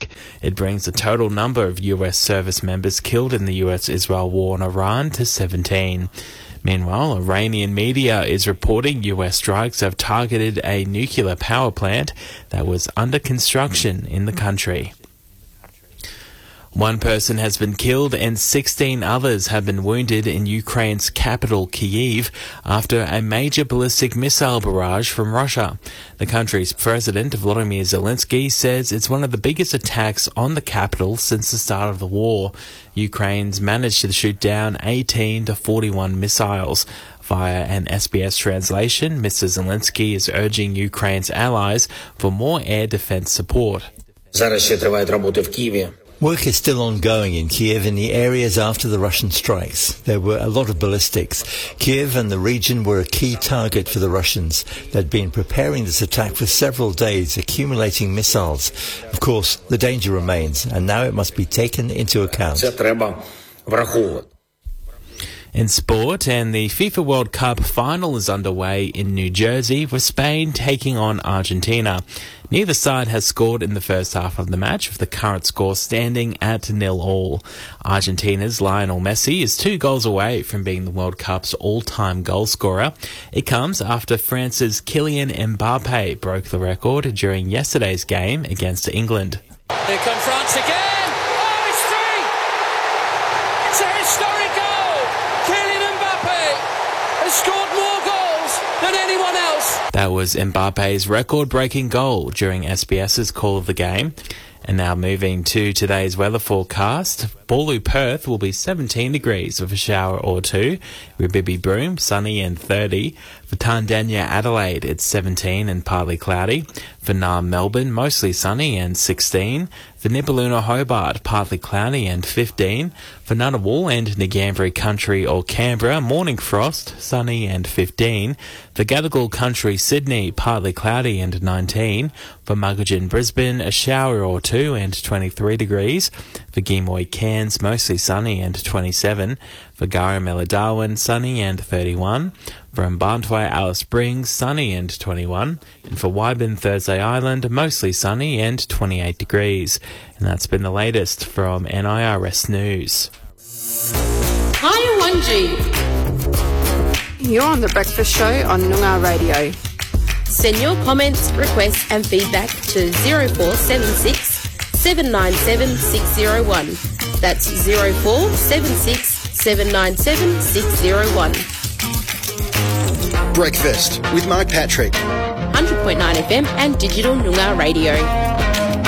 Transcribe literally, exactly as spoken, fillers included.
It brings the total number of U S service members killed in the U S-Israel war on Iran to seventeen. Meanwhile, Iranian media is reporting U S strikes have targeted a nuclear power plant that was under construction in the country. One person has been killed and sixteen others have been wounded in Ukraine's capital, Kyiv, after a major ballistic missile barrage from Russia. The country's president, Volodymyr Zelensky, says it's one of the biggest attacks on the capital since the start of the war. Ukraine's managed to shoot down eighteen to forty-one missiles. Via an S B S translation, Mister Zelensky is urging Ukraine's allies for more air defense support. Зараз ще тривають роботи в Києві. Work is still ongoing in Kiev in the areas after the Russian strikes. There were a lot of ballistics. Kiev and the region were a key target for the Russians. They'd been preparing this attack for several days, accumulating missiles. Of course, the danger remains, and now it must be taken into account. Це треба враховувати. In sport, and the FIFA World Cup final is underway in New Jersey, with Spain taking on Argentina. Neither side has scored in the first half of the match, with the current score standing at nil all. Argentina's Lionel Messi is two goals away from being the World Cup's all-time goal scorer. It comes after France's Kylian Mbappe broke the record during yesterday's game against England. Here come France again! Oh, it's three! It's a historic goal! Kylian Mbappe has scored more goals than anyone else. That was Mbappe's record-breaking goal during SBS's call of the game. And now moving to today's weather forecast. Ballou, Perth will be seventeen degrees with a shower or two. Ribibi Broome, sunny and thirty. For Tandanya, Adelaide, it's seventeen and partly cloudy. For Naarm, Melbourne, mostly sunny and sixteen. For Nipaluna, Hobart, partly cloudy and fifteen. For Ngunnawal and Ngambri Country or Canberra, morning frost, sunny and fifteen. For Gadigal Country, Sydney, partly cloudy and nineteen. For Muggeridge, Brisbane, a shower or two and twenty-three degrees. For Gimoy, Cairns, mostly sunny and twenty-seven. For Garamella, Darwin, sunny and thirty-one. For Mbantwai, Alice Springs, sunny and twenty-one. And for Wyburn, Thursday Island, mostly sunny and twenty-eight degrees. And that's been the latest from N I R S News. Hi, Wanji. You're on The Breakfast Show on Noongar Radio. Send your comments, requests and feedback to zero four seven six, seven nine seven, six zero one. That's zero four seven six, seven nine seven, six zero one. Breakfast with Mark Patrick. one hundred point nine F M and Digital Noongar Radio.